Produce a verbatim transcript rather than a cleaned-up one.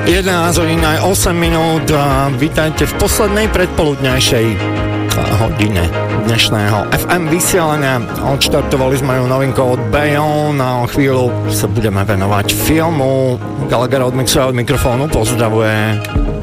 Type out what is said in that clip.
jedenásť hodín aj osem minút a vítajte v poslednej predpoludňajšej hodine dnešného ef em vysielania. Odštartovali sme ju novinkou od Bayon a o chvíľu sa budeme venovať filmu. Gallagher od mixu a od mikrofónu pozdravuje